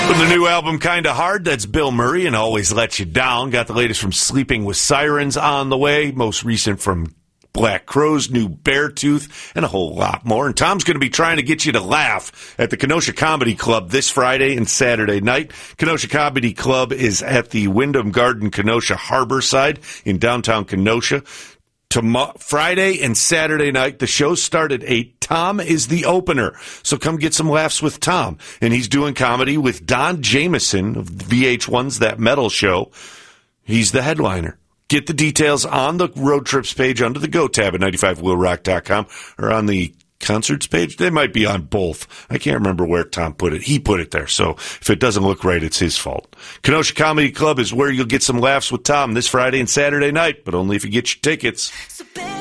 From the new album Kinda Hard, that's Bill Murray and Always Let You Down. Got the latest from Sleeping with Sirens on the way. Most recent from Black Crowes, new Beartooth, and a whole lot more. And Tom's going to be trying to get you to laugh at the Kenosha Comedy Club this Friday and Saturday night. Kenosha Comedy Club is at the Wyndham Garden Kenosha Harborside in downtown Kenosha. Friday and Saturday night, the shows start at 8. Tom is the opener. So come get some laughs with Tom. And he's doing comedy with Don Jameson of VH1's That Metal Show. He's the headliner. Get the details on the road trips page under the Go tab at 95willrock.com or on the concerts page. They might be on both. I can't remember where Tom put it. He put it there. So if it doesn't look right, it's his fault. Kenosha Comedy Club is where you'll get some laughs with Tom this Friday and Saturday night, but only if you get your tickets.